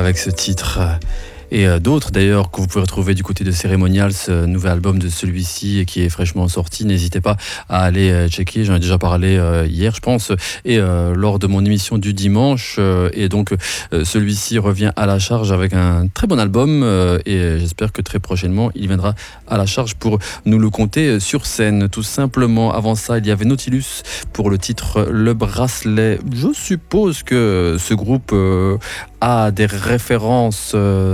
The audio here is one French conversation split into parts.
avec ce titre. Et d'autres d'ailleurs que vous pouvez retrouver du côté de Ceremonial, ce nouvel album de celui-ci qui est fraîchement sorti. N'hésitez pas à aller checker, j'en ai déjà parlé hier je pense, et lors de mon émission du dimanche. Et donc celui-ci revient à la charge avec un très bon album et j'espère que très prochainement il viendra à la charge pour nous le conter sur scène. Tout simplement, avant ça il y avait Nautilus pour le titre Le Bracelet. Je suppose que ce groupe a des références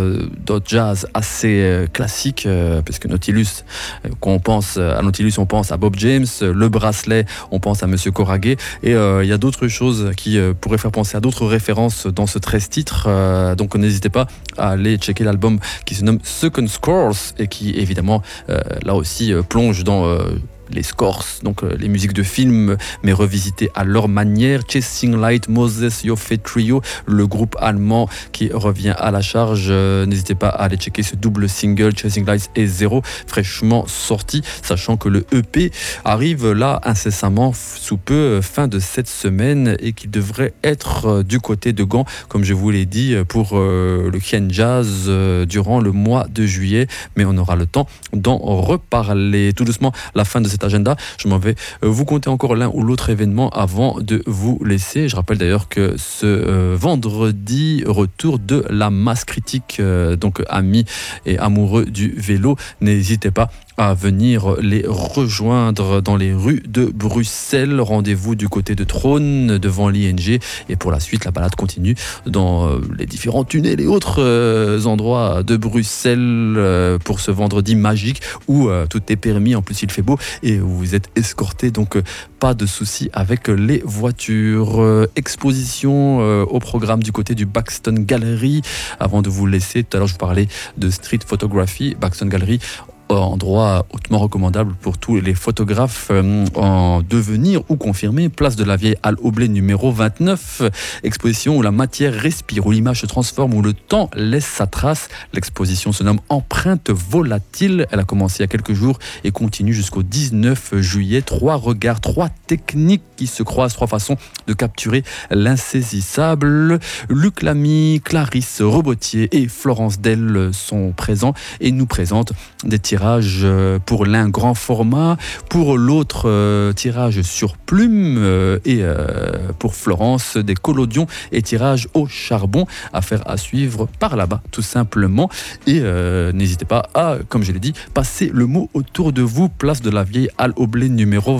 de jazz assez classiques, puisque Nautilus, quand on pense à Nautilus, on pense à Bob James, Le Bracelet, on pense à Monsieur Coragé, et il y a d'autres choses qui pourraient faire penser à d'autres références dans ce 13 titres, donc n'hésitez pas à aller checker l'album qui se nomme Second Scores, et qui évidemment là aussi plonge dans les scores, donc les musiques de films, mais revisitées à leur manière. Chasing Light, Moses Yoffé Trio, le groupe allemand qui revient à la charge. N'hésitez pas à aller checker ce double single Chasing Light et Zero, fraîchement sorti, sachant que le EP arrive là incessamment sous peu, fin de cette semaine, et qui devrait être du côté de Gand, comme je vous l'ai dit, pour le Ken Jazz durant le mois de juillet, mais on aura le temps d'en reparler. Tout doucement, la fin de cet agenda, je m'en vais vous conter encore l'un ou l'autre événement avant de vous laisser. Je rappelle d'ailleurs que ce vendredi, retour de la masse critique, donc amis et amoureux du vélo, n'hésitez pas à venir les rejoindre dans les rues de Bruxelles. Rendez-vous du côté de Trône, devant l'ING, et pour la suite, la balade continue dans les différents tunnels et autres endroits de Bruxelles pour ce vendredi magique où tout est permis. En plus, il fait beau et vous êtes escortés, donc pas de soucis avec les voitures. Exposition au programme du côté du Baxton Gallery. Avant de vous laisser, tout à l'heure je vous parlais de street photography. Baxton Gallery, endroit hautement recommandable pour tous les photographes en devenir ou confirmé. Place de la Vieille Halle Aublay numéro 29. Exposition où la matière respire, où l'image se transforme, où le temps laisse sa trace. L'exposition se nomme Empreinte volatile. Elle a commencé il y a quelques jours et continue jusqu'au 19 juillet. 3 regards, 3 techniques qui se croisent, 3 façons de capturer l'insaisissable. Luc Lamy, Clarisse Robotier et Florence Dell sont présents et nous présentent des tirages pour l'un grand format, pour l'autre tirage sur plume, et pour Florence des collodions et tirages au charbon. Affaire à suivre par là-bas tout simplement, et n'hésitez pas à, comme je l'ai dit, passer le mot autour de vous. Place de la Vieille Halle Aublay numéro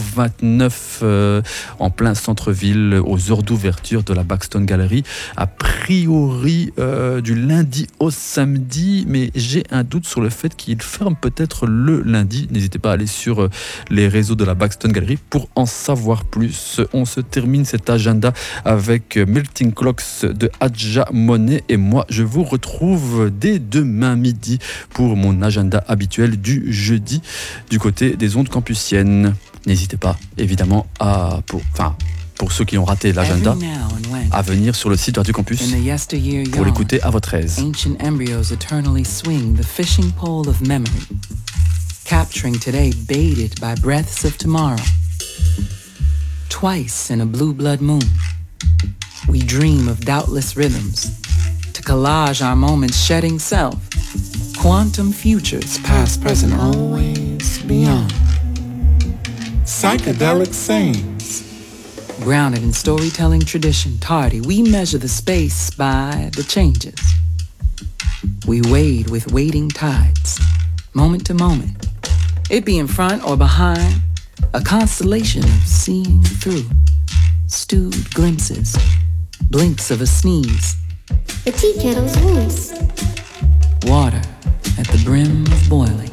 29, en plein centre-ville, aux heures d'ouverture de la Baxton Gallery, a priori du lundi au samedi, mais j'ai un doute sur le fait qu'il ferme peut-être le lundi. N'hésitez pas à aller sur les réseaux de la Baxton Gallery pour en savoir plus. On se termine cet agenda avec Melting Clocks de Adja Monet, et moi je vous retrouve dès demain midi pour mon agenda habituel du jeudi du côté des ondes campusiennes. N'hésitez pas évidemment à pour ceux qui ont raté l'agenda, à venir sur le site de Radio Campus pour l'écouter à votre aise. Ancient embryos eternally swing the fishing pole of memory, capturing today baited by breaths of tomorrow. Twice in a blue blood moon, we dream of doubtless rhythms, to collage our moments shedding self, quantum futures, past, present, always beyond. Psychedelic sayings, grounded in storytelling tradition, tardy, we measure the space by the changes. We wade with waiting tides, moment to moment. It be in front or behind, a constellation of seeing through. Stewed glimpses, blinks of a sneeze. The tea kettle's voice. Water at the brim of boiling.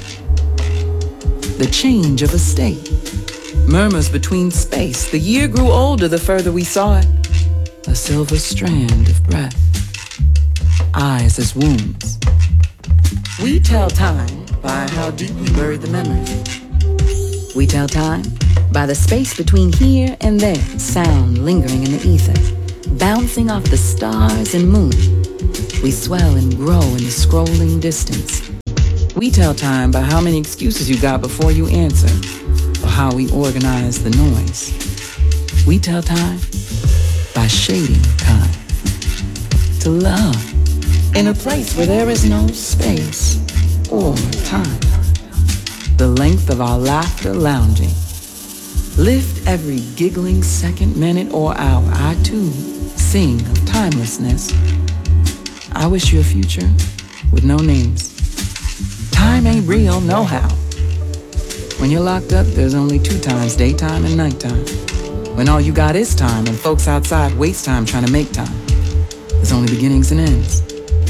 The change of a state. Murmurs between space. The year grew older the further we saw it. A silver strand of breath. Eyes as wombs. We tell time by how deep we bury the memory. We tell time by the space between here and there. Sound lingering in the ether, bouncing off the stars and moon. We swell and grow in the scrolling distance. We tell time by how many excuses you got before you answer, or how we organize the noise. We tell time by shading time. To love In a place where there is no space or time. The length of our laughter lounging. Lift every giggling second, minute, or hour. I too sing of timelessness. I wish you a future with no names. Time ain't real, no how. When you're locked up, there's only 2 times, daytime and nighttime. When all you got is time and folks outside waste time trying to make time. There's only beginnings and ends.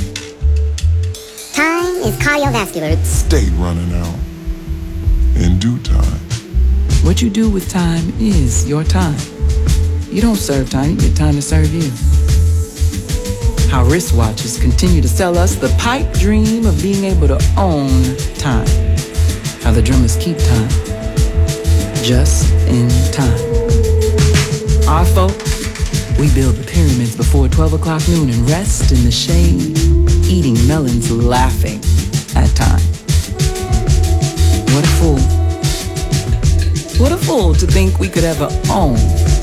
Time is cardiovascular. Stay running out in due time. What you do with time is your time. You don't serve time, you get time to serve you. How wristwatches continue to sell us the pipe dream of being able to own time. How the drummers keep time, just in time. Our folk, we build the pyramids before 12 o'clock noon and rest in the shade, eating melons, laughing at time. What a fool. What a fool to think we could ever own